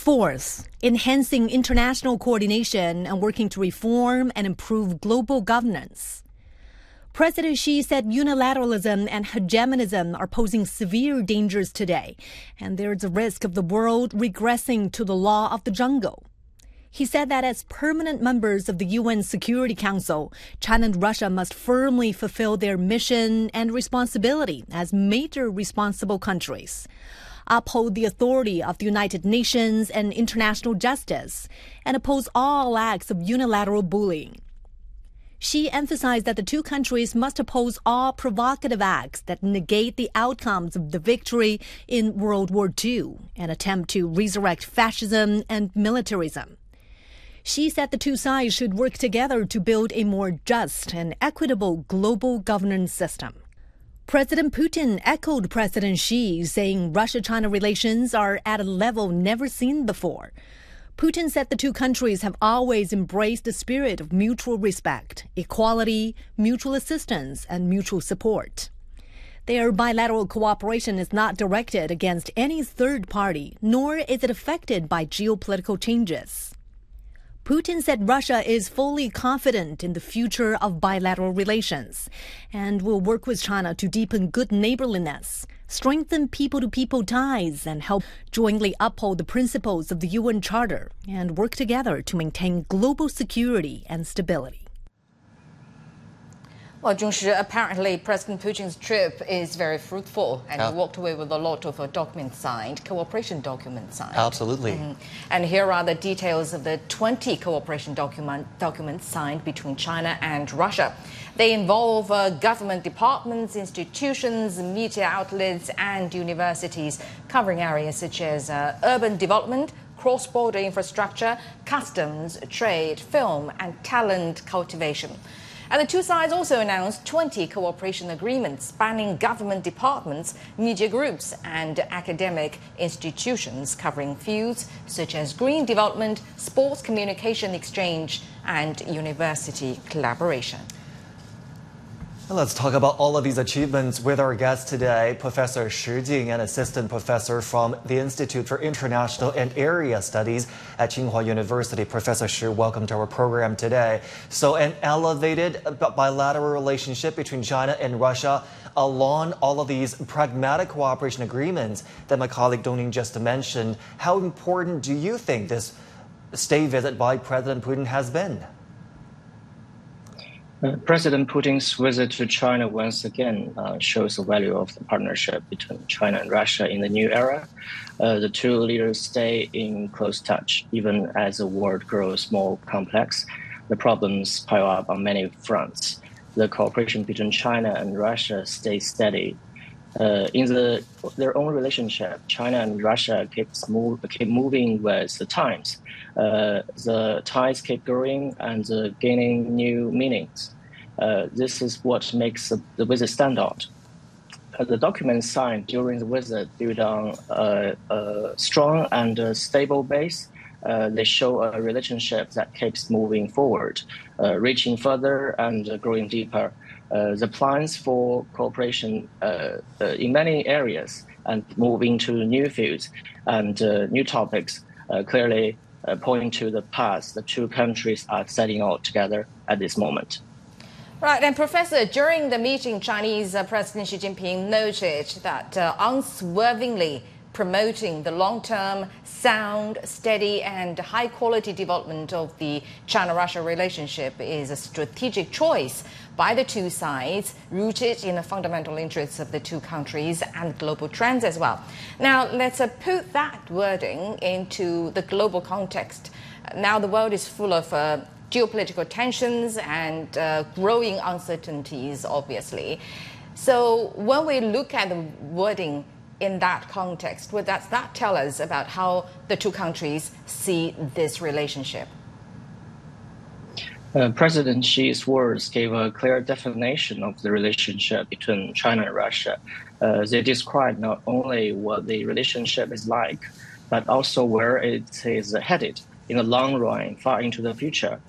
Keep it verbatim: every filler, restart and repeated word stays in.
Fourth, enhancing international coordination and working to reform and improve global governance. President Xi said unilateralism and hegemonism are posing severe dangers today, and there is a risk of the world regressing to the law of the jungle. He said that as permanent members of the U N Security Council, China and Russia must firmly fulfill their mission and responsibility as major responsible countries, uphold the authority of the United Nations and international justice, and oppose all acts of unilateral bullying. Xi emphasized that the two countries must oppose all provocative acts that negate the outcomes of the victory in World War Two and attempt to resurrect fascism and militarism. Xi said the two sides should work together to build a more just and equitable global governance system. President Putin echoed President Xi, saying Russia-China relations are at a level never seen before. Putin said the two countries have always embraced the spirit of mutual respect, equality, mutual assistance, and mutual support. Their bilateral cooperation is not directed against any third party, nor is it affected by geopolitical changes. Putin said Russia is fully confident in the future of bilateral relations and will work with China to deepen good neighborliness, strengthen people-to-people ties, and help jointly uphold the principles of the U N Charter and work together to maintain global security and stability. Well, Zhongshi, apparently President Putin's trip is very fruitful, and he walked away with a lot of uh, documents signed, cooperation documents signed. Absolutely. Mm-hmm. And here are the details of the twenty cooperation document, documents signed between China and Russia. They involve uh, government departments, institutions, media outlets, and universities, covering areas such as uh, urban development, cross-border infrastructure, customs, trade, film, and talent cultivation. And the two sides also announced twenty cooperation agreements spanning government departments, media groups, and academic institutions, covering fields such as green development, sports communication exchange, and university collaboration. Let's talk about all of these achievements with our guest today, Professor Shi Jing, an assistant professor from the Institute for International and Area Studies at Tsinghua University. Professor Shi, welcome to our program today. So an elevated bilateral relationship between China and Russia along all of these pragmatic cooperation agreements that my colleague Dongning just mentioned. How important do you think this state visit by President Putin has been? Uh, President Putin's visit to China once again uh, shows the value of the partnership between China and Russia in the new era. Uh, the two leaders stay in close touch, even as the world grows more complex. The problems pile up on many fronts. The cooperation between China and Russia stays steady. Uh, in the, their own relationship, China and Russia keeps move, keep moving with the times. Uh, the ties keep growing and uh, gaining new meanings. Uh, this is what makes the, the visit stand out. Uh, the documents signed during the visit build on uh, a strong and uh, stable base. Uh, they show a relationship that keeps moving forward, uh, reaching further and uh, growing deeper. Uh, the plans for cooperation uh, uh, in many areas and moving to new fields and uh, new topics uh, clearly uh, point to the path the two countries are setting out together at this moment. Right, and Professor, during the meeting, Chinese uh, President Xi Jinping noted that uh, unswervingly promoting the long-term, sound, steady, and high-quality development of the China-Russia relationship is a strategic choice by the two sides, rooted in the fundamental interests of the two countries and global trends as well. Now, let's uh, put that wording into the global context. Now, the world is full of uh, geopolitical tensions and uh, growing uncertainties, obviously. So when we look at the wording in that context, what does that tell us about how the two countries see this relationship? Uh, President Xi's words gave a clear definition of the relationship between China and Russia. Uh, they describe not only what the relationship is like, but also where it is headed in the long run, far into the future.